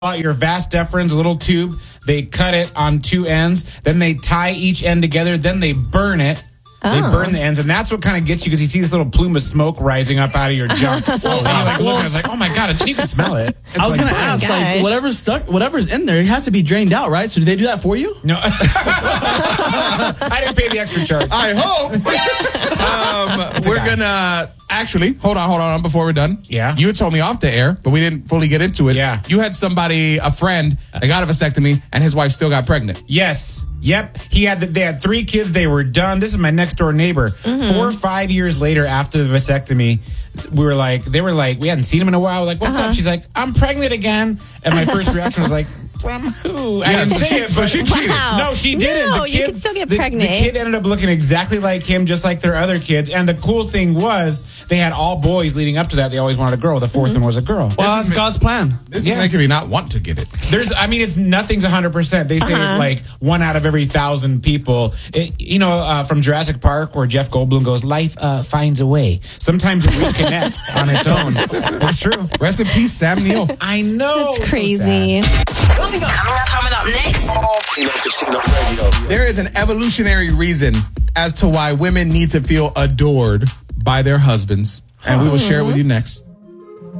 out your vas deferens, a little tube. They cut it on two ends. Then they tie each end together. Then they burn it. They burn the ends, and that's what kind of gets you because you see this little plume of smoke rising up out of your junk. And you like look, and it's like, oh my god, and you can smell it. It's I was like, gonna ask, like, whatever's in there, it has to be drained out, right? So did they do that for you? No, I didn't pay the extra charge. I hope. We're gonna actually hold on before we're done. Yeah, you had told me off the air, but we didn't fully get into it. Yeah, you had a friend that got a vasectomy, and his wife still got pregnant. Yes. Yep. They had 3 kids. They were done. This is my next door neighbor. 4 or 5 years later after the vasectomy, they were like, we hadn't seen him in a while. We're like, what's up? She's like, I'm pregnant again. And my first reaction was like, from who? I didn't say it, but she cheated. Wow. No, she didn't. No, the kid, you can still get pregnant. The kid ended up looking exactly like him, just like their other kids. And the cool thing was, they had all boys leading up to that. They always wanted a girl. The 4th one was a girl. Well, that's God's plan. This is making me not want to get it. Nothing's 100%. They say like 1 out of every 1,000 people. From Jurassic Park, where Jeff Goldblum goes, life finds a way. Sometimes it reconnects on its own. It's true. Rest in peace, Sam Neill. I know. That's crazy. Coming up next. There is an evolutionary reason as to why women need to feel adored by their husbands, and we will share it with you next.